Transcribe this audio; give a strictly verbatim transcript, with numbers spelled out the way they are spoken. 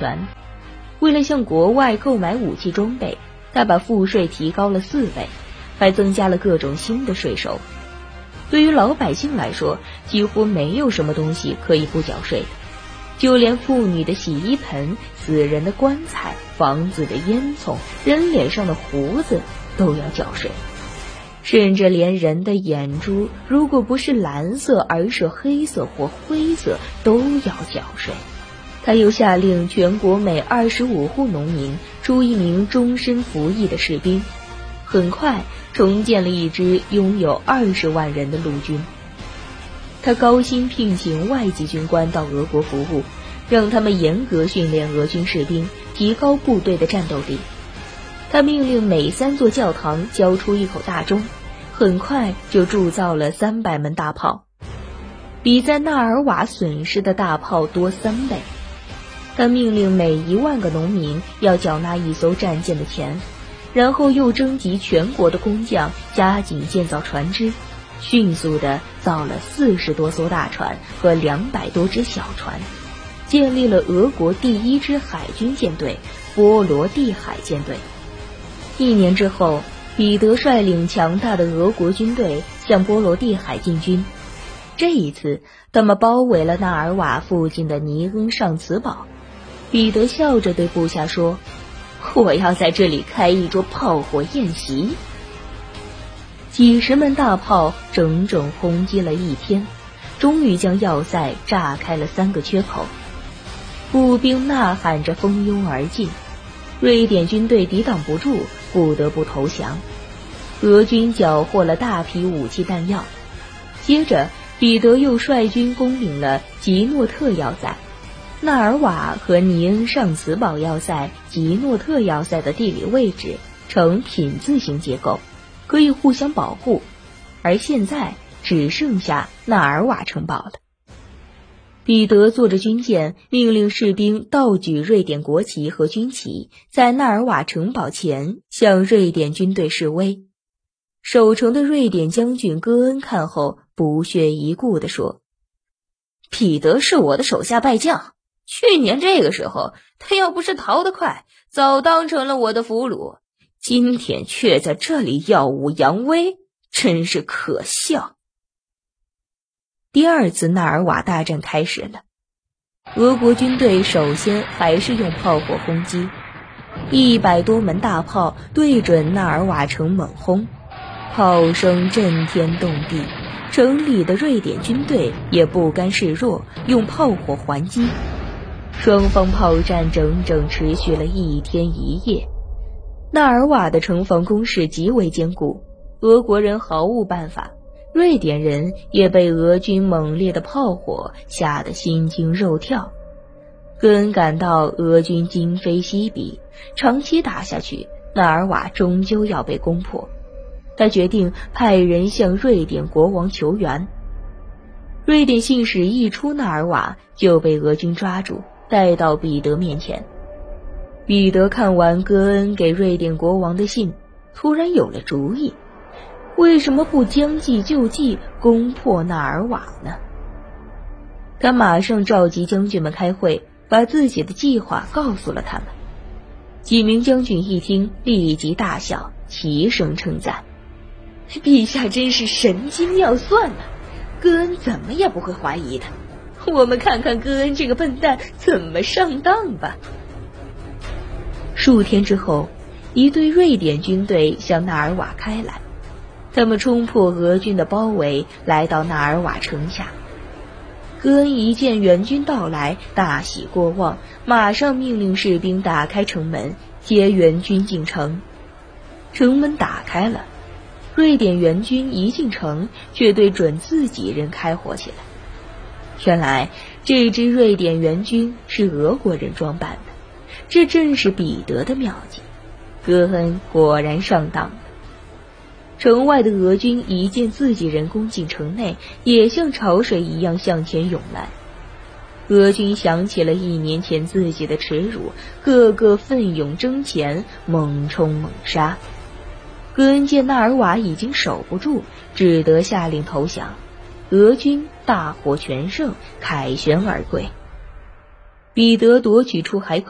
权。为了向国外购买武器装备，他把赋税提高了四倍，还增加了各种新的税收。对于老百姓来说，几乎没有什么东西可以不缴税的，就连妇女的洗衣盆、死人的棺材、房子的烟囱、人脸上的胡子都要缴税。甚至连人的眼珠，如果不是蓝色而是黑色或灰色，都要缴税。他又下令全国每二十五户农民出一名终身服役的士兵，很快重建了一支拥有二十万人的陆军。他高薪聘请外籍军官到俄国服务，让他们严格训练俄军士兵，提高部队的战斗力。他命令每三座教堂交出一口大钟，很快就铸造了三百门大炮，比在纳尔瓦损失的大炮多三倍。他命令每一万个农民要缴纳一艘战舰的钱，然后又征集全国的工匠，加紧建造船只，迅速地造了四十多艘大船和两百多只小船，建立了俄国第一支海军舰队——波罗的海舰队。一年之后，彼得率领强大的俄国军队向波罗的海进军。这一次，他们包围了纳尔瓦附近的尼恩上茨堡。彼得笑着对部下说：“我要在这里开一桌炮火宴席。”几十门大炮整整轰击了一天，终于将要塞炸开了三个缺口。步兵呐喊着蜂拥而进，瑞典军队抵挡不住，不得不投降。俄军缴获了大批武器弹药。接着，彼得又率军攻领了吉诺特要塞。纳尔瓦和尼恩上茨堡要塞、吉诺特要塞的地理位置呈品字形结构，可以互相保护，而现在只剩下纳尔瓦城堡了。彼得坐着军舰，命令士兵倒举瑞典国旗和军旗，在纳尔瓦城堡前向瑞典军队示威。守城的瑞典将军戈恩看后不屑一顾地说：“彼得是我的手下败将，去年这个时候他要不是逃得快，早当成了我的俘虏，今天却在这里耀武扬威，真是可笑。”第二次纳尔瓦大战开始了，俄国军队首先还是用炮火轰击，一百多门大炮对准纳尔瓦城猛轰，炮声震天动地，城里的瑞典军队也不甘示弱，用炮火还击。双方炮战整整持续了一天一夜。纳尔瓦的城防工事极为坚固，俄国人毫无办法，瑞典人也被俄军猛烈的炮火吓得心惊肉跳。戈恩感到俄军今非昔比，长期打下去，纳尔瓦终究要被攻破。他决定派人向瑞典国王求援。瑞典信使一出纳尔瓦就被俄军抓住，带到彼得面前。彼得看完戈恩给瑞典国王的信，突然有了主意，为什么不将计就计，攻破纳尔瓦呢？他马上召集将军们开会，把自己的计划告诉了他们。几名将军一听，立即大笑，齐声称赞：“陛下真是神机妙算啊！戈恩怎么也不会怀疑他，我们看看戈恩这个笨蛋怎么上当吧。”数天之后，一队瑞典军队向纳尔瓦开来，他们冲破俄军的包围，来到纳尔瓦城下。戈恩一见援军到来，大喜过望，马上命令士兵打开城门，接援军进城。城门打开了，瑞典援军一进城，却对准自己人开火起来。原来这支瑞典援军是俄国人装扮的，这正是彼得的妙计。戈恩果然上当了。城外的俄军一见自己人攻进城内，也像潮水一样向前涌来。俄军想起了一年前自己的耻辱，个个奋勇争前，猛冲猛杀。戈恩见纳尔瓦已经守不住，只得下令投降。俄军大获全胜，凯旋而归。彼得夺取出海口。